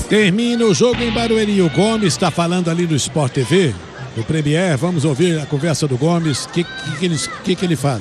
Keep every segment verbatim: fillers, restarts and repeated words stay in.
Termina o jogo em Barueri. O Gomes está falando ali no Sport T V, no Premier. Vamos ouvir a conversa do Gomes. O que, que, que, ele, que, que ele fala?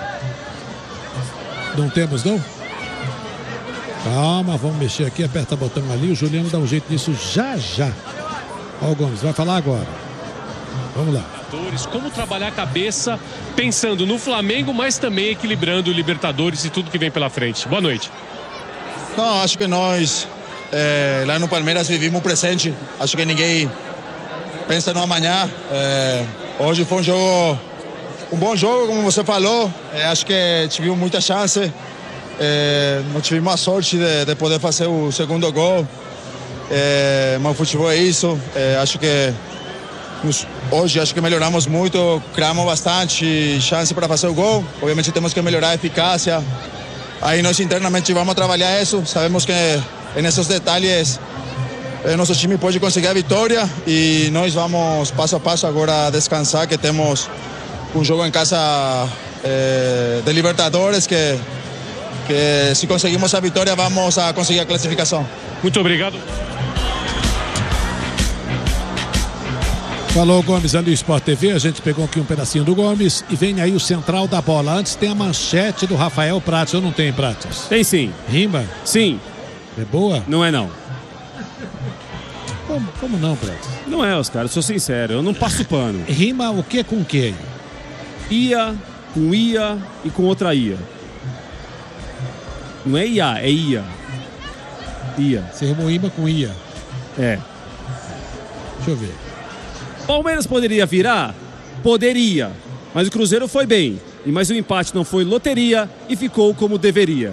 Não temos, não? Calma, vamos mexer aqui. Aperta o botão ali. O Juliano dá um jeito nisso já, já. Ó, o Gomes vai falar agora. Vamos lá. Como trabalhar a cabeça pensando no Flamengo, mas também equilibrando o Libertadores e tudo que vem pela frente. Boa noite. Não, acho que nós é, lá no Palmeiras vivimos o presente. Acho que ninguém pensa no amanhã. É, hoje foi um jogo, um bom jogo, como você falou. É, acho que tivemos muita chance. É, não tivemos a sorte de, de poder fazer o segundo gol. É, mas o futebol é isso. É, acho que nos, hoje acho que melhoramos muito, criamos bastante chance para fazer o gol. Obviamente temos que melhorar a eficácia. Aí nós internamente vamos trabalhar isso. Sabemos que nesses detalhes nosso time pode conseguir a vitória e nós vamos passo a passo agora descansar, que temos um jogo em casa é, de Libertadores que, que se conseguimos a vitória vamos a conseguir a classificação. Muito obrigado. Falou o Gomes ali no Sport T V, a gente pegou aqui um pedacinho do Gomes e vem aí o central da bola. Antes tem a manchete do Rafael Prates, ou não tem, Prates? Tem sim. Rima? Sim. É boa? Não é não. Como, como não, Prates? Não é, Oscar, eu sou sincero, eu não passo pano. Rima o que com o que? Ia, com ia e com outra ia. Não é ia, é ia. Ia. Você rimou ima com ia? É. Deixa eu ver. Palmeiras poderia virar? Poderia. Mas o Cruzeiro foi bem. E mais o empate não foi loteria e ficou como deveria.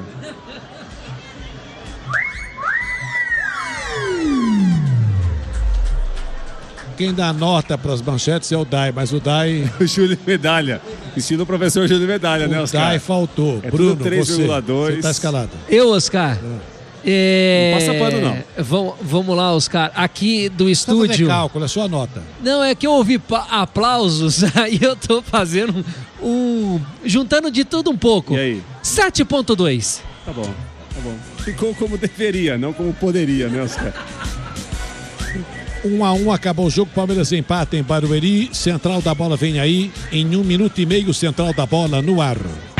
Quem dá nota para as manchetes é o Dai, mas o Dai... O Júlio Medalha. Estilo professor Júlio Medalha, o né, Oscar? O Dai faltou. É Bruno, três vírgula dois. você está escalado. Eu, Oscar... É. É... Não passa pano, não. Vamos, vamos lá, Oscar. Aqui do estúdio. Não cálculo, é só a nota. Não, é que eu ouvi aplausos, aí eu tô fazendo um. juntando de tudo um pouco. E aí? sete ponto dois. Tá bom, tá bom. Ficou como deveria, não como poderia, né, Oscar? Um a um acabou o jogo, Palmeiras empata em Barueri. Central da bola vem aí. Em um minuto e meio, Central da bola no ar.